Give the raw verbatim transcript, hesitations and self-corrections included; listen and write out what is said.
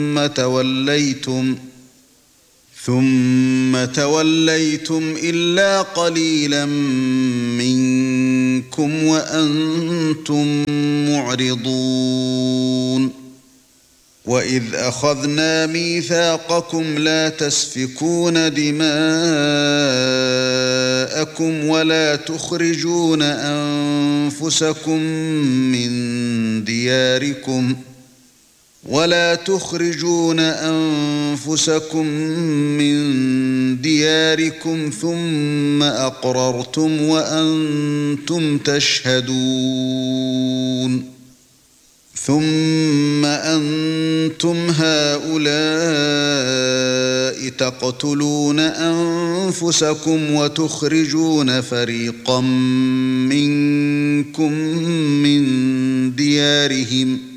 ثُمَّ تَوَلَّيْتُمْ ثُمَّ تَوَلَّيْتُمْ إِلَّا قَلِيلًا مِنكُمْ وَأَنْتُمْ مُعْرِضُونَ وَإِذْ أَخَذْنَا مِيثَاقَكُمْ لَا تَسْفِكُونَ دِمَاءَكُمْ وَلَا تُخْرِجُونَ أَنفُسَكُم مِّن دِيَارِكُمْ ولا تخرجون أنفسكم من دياركم ثم أقررتم وأنتم تشهدون ثم أنتم هؤلاء تقتلون أنفسكم وتخرجون فريقا منكم من ديارهم